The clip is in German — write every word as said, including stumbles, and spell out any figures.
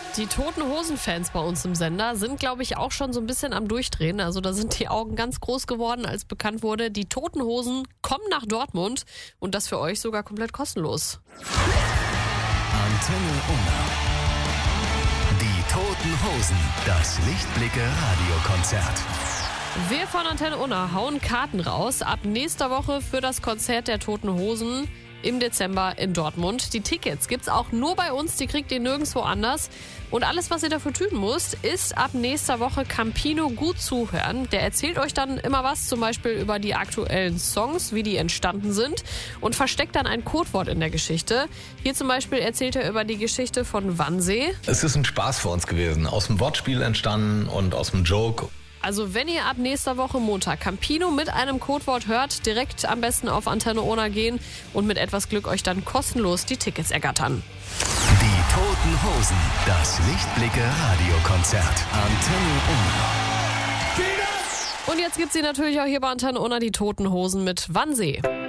Die Toten Hosen-Fans bei uns im Sender sind, glaube ich, auch schon so ein bisschen am Durchdrehen. Also da sind die Augen ganz groß geworden, als bekannt wurde, die Toten Hosen kommen nach Dortmund und das für euch sogar komplett kostenlos. Antenne Unna. Die Toten Hosen, das Lichtblicke-Radiokonzert. Wir von Antenne Unna hauen Karten raus ab nächster Woche für das Konzert der Toten Hosen im Dezember in Dortmund. Die Tickets gibt's auch nur bei uns, die kriegt ihr nirgendwo anders. Und alles, was ihr dafür tun müsst, ist ab nächster Woche Campino gut zuhören. Der erzählt euch dann immer was, zum Beispiel über die aktuellen Songs, wie die entstanden sind und versteckt dann ein Codewort in der Geschichte. Hier zum Beispiel erzählt er über die Geschichte von Wannsee. Es ist ein Spaß für uns gewesen, aus dem Wortspiel entstanden und aus dem Joke. Also wenn ihr ab nächster Woche Montag Campino mit einem Codewort hört, direkt am besten auf Antenne Unna gehen und mit etwas Glück euch dann kostenlos die Tickets ergattern. Die Toten Hosen, das Lichtblicke-Radiokonzert. Antenne Unna. Und jetzt gibt's sie natürlich auch hier bei Antenne Unna, die Toten Hosen mit Wannsee.